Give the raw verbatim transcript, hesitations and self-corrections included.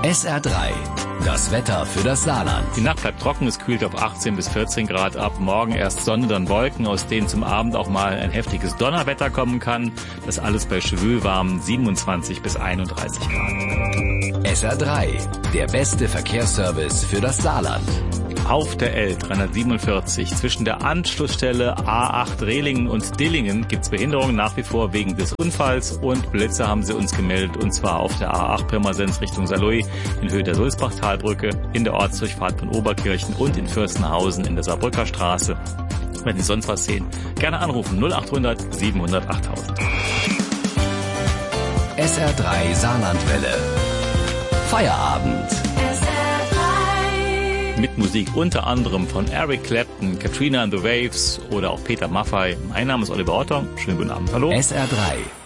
S R drei, das Wetter für das Saarland. Die Nacht bleibt trocken, es kühlt auf achtzehn bis vierzehn Grad ab. Morgen erst Sonne, dann Wolken, aus denen zum Abend auch mal ein heftiges Donnerwetter kommen kann. Das alles bei schwülwarmen siebenundzwanzig bis einunddreißig Grad. S R drei, der beste Verkehrsservice für das Saarland. Auf der L dreihundertsiebenundvierzig zwischen der Anschlussstelle A acht Rehlingen und Dillingen gibt's Behinderungen nach wie vor wegen des Unfalls und Blitze haben sie uns gemeldet, und zwar auf der A acht Pirmasens Richtung Saarlouis in Höhe der Sulzbachtalbrücke, in der Ortsdurchfahrt von Oberkirchen und in Fürstenhausen in der Saarbrücker Straße. Wenn Sie sonst was sehen, gerne anrufen null achthundert siebenhundert achttausend. S R drei Saarlandwelle. Feierabend. Mit Musik unter anderem von Eric Clapton, Katrina and the Waves oder auch Peter Maffay. Mein Name ist Oliver Otter. Schönen guten Abend. Hallo. S R drei.